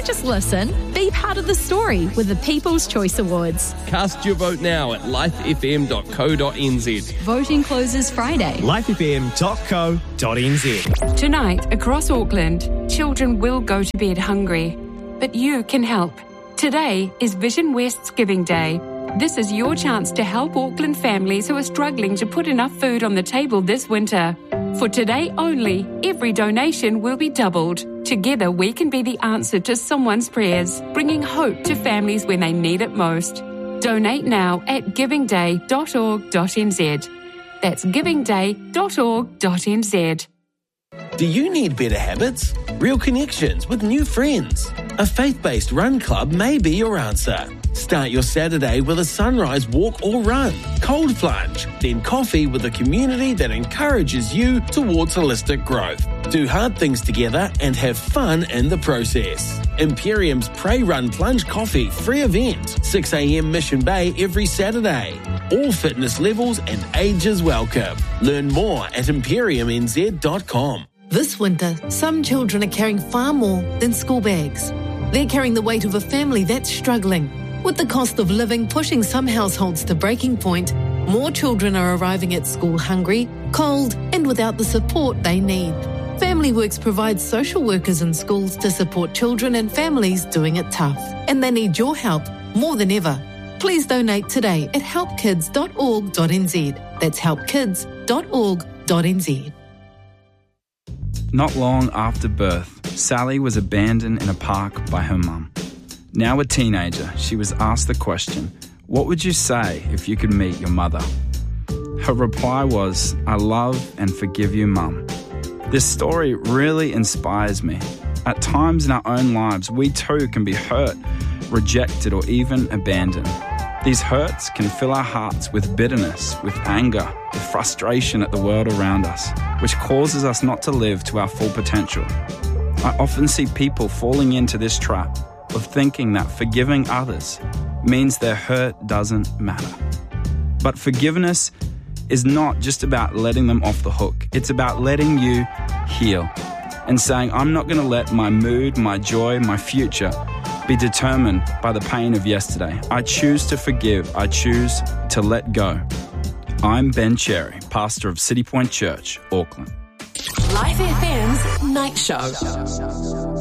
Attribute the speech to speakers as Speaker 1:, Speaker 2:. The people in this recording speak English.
Speaker 1: just listen. Be part of the story with the People's Choice Awards.
Speaker 2: Cast your vote now at lifefm.co.nz.
Speaker 1: Voting closes Friday.
Speaker 3: lifefm.co.nz.
Speaker 4: Tonight, across Auckland, children will go to bed hungry, but you can help. Today is Vision West's Giving Day. This is your chance to help Auckland families who are struggling to put enough food on the table this winter. For today only, every donation will be doubled. Together, we can be the answer to someone's prayers, bringing hope to families when they need it most. Donate now at givingday.org.nz. That's givingday.org.nz.
Speaker 5: Do you need better habits? Real connections with new friends? A faith-based run club may be your answer. Start your Saturday with a sunrise walk or run, cold plunge, then coffee with a community that encourages you towards holistic growth. Do hard things together and have fun in the process. Imperium's Pray Run Plunge Coffee free event, 6 a.m. Mission Bay every Saturday. All fitness levels and ages welcome. Learn more at imperiumnz.com.
Speaker 6: This winter, some children are carrying far more than school bags. They're carrying the weight of a family that's struggling. With the cost of living pushing some households to breaking point, more children are arriving at school hungry, cold, and without the support they need. Family Works provides social workers in schools to support children and families doing it tough. And they need your help more than ever. Please donate today at helpkids.org.nz. That's helpkids.org.nz.
Speaker 7: Not long after birth, Sally was abandoned in a park by her mum. Now a teenager, she was asked the question, what would you say if you could meet your mother? Her reply was, I love and forgive you, Mum. This story really inspires me. At times in our own lives, we too can be hurt, rejected, or even abandoned. These hurts can fill our hearts with bitterness, with anger, with frustration at the world around us, which causes us not to live to our full potential. I often see people falling into this trap of thinking that forgiving others means their hurt doesn't matter. But forgiveness is not just about letting them off the hook. It's about letting you heal and saying, I'm not going to let my mood, my joy, my future be determined by the pain of yesterday. I choose to forgive. I choose to let go. I'm Ben Cherry, pastor of City Point Church, Auckland.
Speaker 8: Life FM's Night Show.